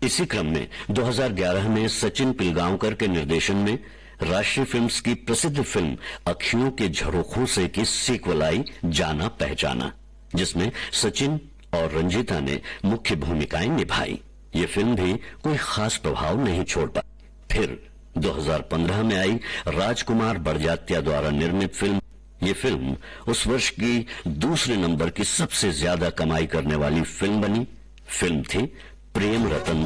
इसी क्रम में 2011 में सचिन पिलगांवकर के निर्देशन में राष्ट्रीय फिल्म्स की प्रसिद्ध फिल्म अखियों के झरोखों से की सीक्वल आई जाना पहचाना, जिसमें सचिन और रंजीता ने मुख्य भूमिकाएं निभाई। ये फिल्म भी कोई खास प्रभाव नहीं छोड़ पाई। फिर 2015 में आई राजकुमार बड़जात्या द्वारा निर्मित फिल्म। ये फिल्म उस वर्ष की दूसरे नंबर की सबसे ज्यादा कमाई करने वाली फिल्म बनी। फिल्म थी प्रेम रतन